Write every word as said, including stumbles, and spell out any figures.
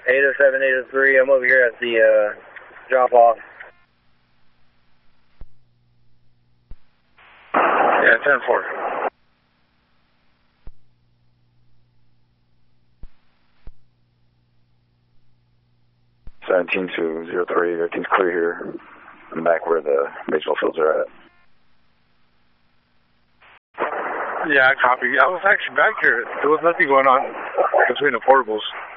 eight oh seven, eight oh three, I'm over here at the uh, drop-off. Yeah, ten four. seventeen to zero three, everything's clear here. I'm back where the baseball fields are at. Yeah, I copy. I was actually back here. There was nothing going on between the portables.